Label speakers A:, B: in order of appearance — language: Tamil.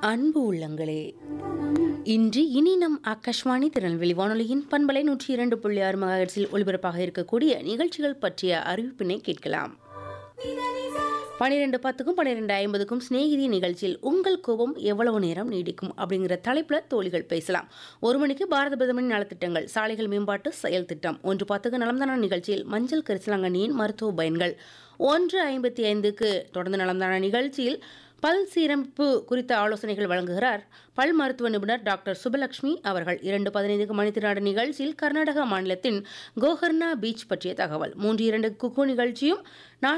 A: அன்பு உள்ளங்களே, இன்று இனி நம் ஆகாஷ்வாணி திருநெல்வேலி வானொலியின் பண்பலை 102.6 மெகாஹெர்ட்ஸில் ஒலிபரப்பாக இருக்கக்கூடிய நிகழ்ச்சிகள் பற்றிய அறிவிப்பினை கேட்கலாம். 12:10க்கும் 12:50க்கும் சிநேகிதி நிகழ்ச்சியில் உங்கள் கோபம் எவ்வளவு நேரம் நீடிக்கும் அப்படிங்கிற தலைப்பில் தோழிகள் பேசலாம். 1 மணிக்கு பாரத பிரதமரின் நலத்திட்டங்கள், சாலைகள் மேம்பாட்டு செயல் திட்டம். 1:10க்கு நலம்தான நிகழ்ச்சியில் மஞ்சள் கரிசலாங்கண்ணியின் மருத்துவ பயன்கள். 1:55க்கு தொடர்ந்து நலம்தான நிகழ்ச்சியில் பல் சீரமைப்பு குறித்த ஆலோசனைகள் வழங்குகிறார் பல் மருத்துவ நிபுணர் டாக்டர் சுபலட்சுமி அவர்கள். 2:15க்கு மணித்திராடு நிகழ்ச்சியில் கர்நாடகா மாநிலத்தின் கோகர்னா பீச் பற்றிய தகவல். 3:02க்கு குக்கு நிகழ்ச்சியும்